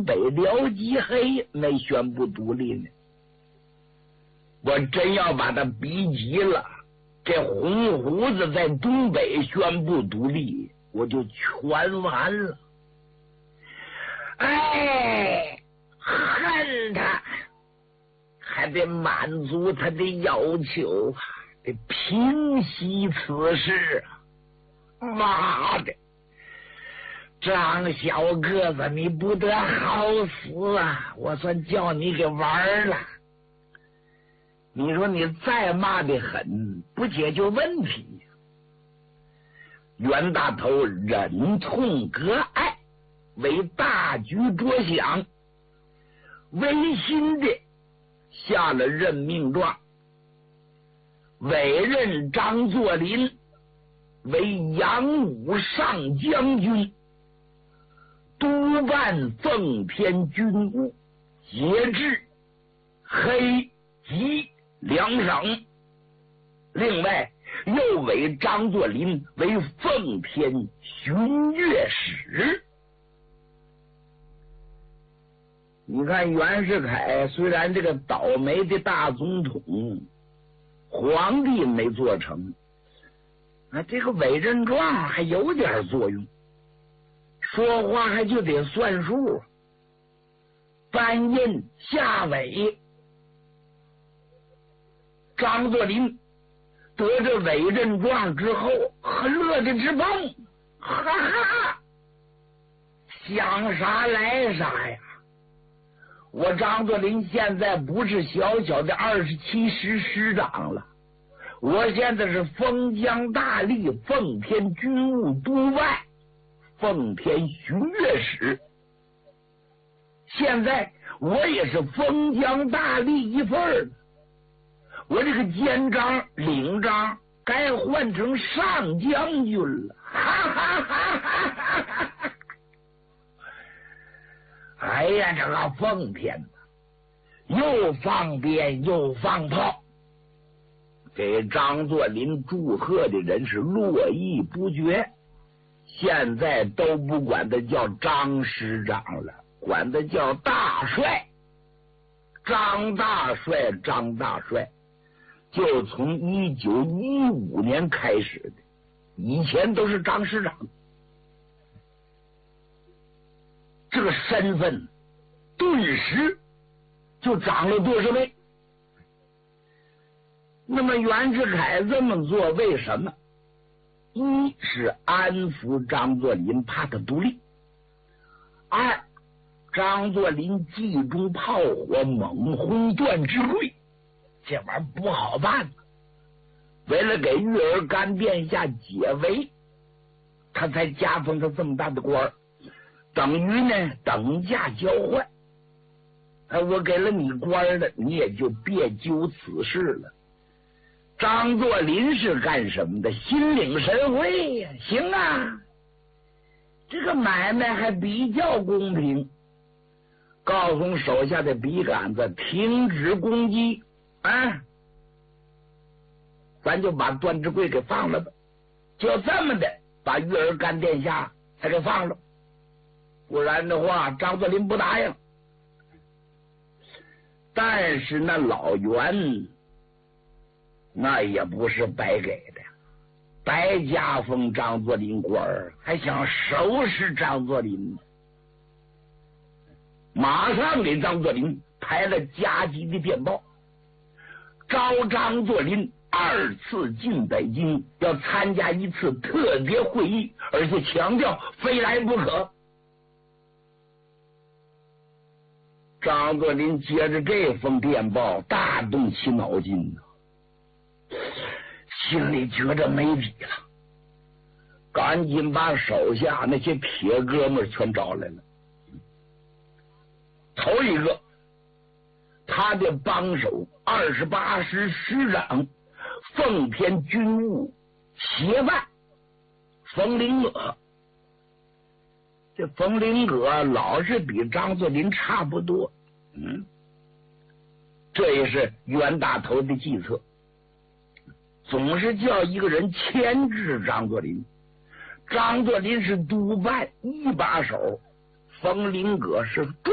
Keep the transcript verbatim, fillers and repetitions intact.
北辽吉黑没宣布独立呢。我真要把他逼急了，这红胡子在东北宣布独立，我就全完了。哎，恨他，还得满足他的要求，得平息此事。妈的，张小个子，你不得好死啊！我算叫你给玩了。你说你再骂的狠，不解决问题。袁大头忍痛割爱，为大局着想，违心的下了任命状，委任张作霖为扬武上将军，督办奉天军务，节制黑吉两省。另外又委张作霖为奉天巡阅使。你看袁世凯虽然这个倒霉的大总统，皇帝没做成，啊，这个委任状还有点作用，说话还就得算数。颁印下委，张作霖得这委任状之后，呵乐的直蹦，哈哈，想啥来啥呀！我张作霖现在不是小小的二十七师师长了，我现在是封疆大吏、奉天军务督办、奉天巡阅使。现在我也是封疆大吏一份儿，我这个监章、领章该换成上将军了，哈哈哈哈哈哈！哎呀，这个奉天又放鞭又放炮，给张作霖祝贺的人是络绎不绝。现在都不管他叫张师长了，管他叫大帅。张大帅，张大帅，就从一九一五年开始的，以前都是张师长。这个身份顿时就涨了多少倍。那么袁世凯这么做为什么？一是安抚张作霖，怕他独立；二，张作霖集中炮火，猛轰段志贵，这玩意儿不好办。为了给月儿干殿下解围，他才加封他这么大的官儿，等于呢等价交换。哎，我给了你官了，你也就别揪此事了。张作霖是干什么的？心领神会呀，行啊，这个买卖还比较公平。告诉手下的笔杆子停止攻击，啊，咱就把段志贵给放了吧，就这么的把月儿干殿下才给放了，不然的话张作霖不答应。但是那老袁那也不是白给的，白加封张作霖官儿，还想收拾张作霖，马上给张作霖排了加急的电报，召张作霖二次进北京，要参加一次特别会议，而且强调非来不可。张作霖接着这封电报，大动起脑筋，心里觉着没底了，赶紧把手下那些铁哥们全找来了。头一个，他的帮手二十八师师长奉天军务协办冯林阁。这冯林阁老是比张作霖差不多，嗯，这也是袁大头的计策，总是叫一个人牵制张作霖。张作霖是督办一把手，冯林阁是